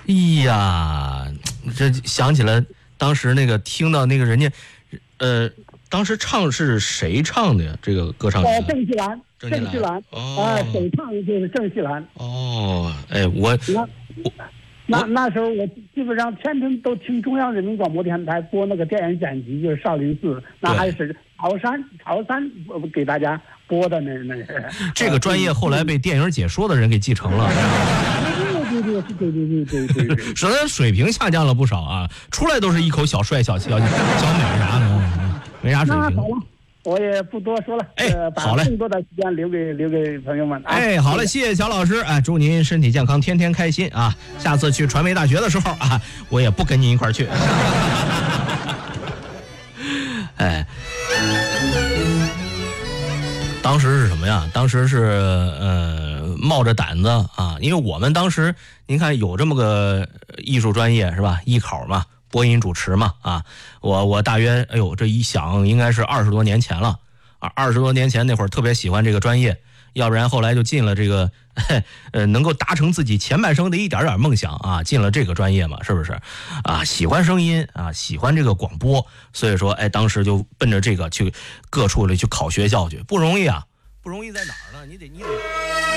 哎呀，这想起来当时那个听到那个人家，当时唱是谁唱的呀？这个歌唱郑锡兰，首唱就是郑锡兰。 哦，哎， 那时候我基本上天天都听中央人民广播电台播那个电影剪辑，就是少林寺，那还是曹山给大家播的那这个专业后来被电影解说的人给继承了。 对， 说他水平下降了不少啊，出来都是一口小帅小美啥的，没啥水平。 那好了，我也不多说了。 好嘞， 把更多的时间留给朋友们。 好嘞，谢谢乔老师，祝您身体健康，天天开心啊！下次去传媒大学的时候啊，我也不跟您一块儿去。当时是什么呀？当时是冒着胆子啊，因为我们当时您看有这么个艺术专业是吧？艺考嘛，播音主持嘛啊，我大约这一想应该是20多年前了啊，20多年前那会儿特别喜欢这个专业，要不然后来就进了这个能够达成自己前半生的一点点梦想啊，进了这个专业嘛，是不是啊？喜欢声音啊，喜欢这个广播，所以说当时就奔着这个去各处里去考学校去，不容易啊，不容易在哪儿呢？你得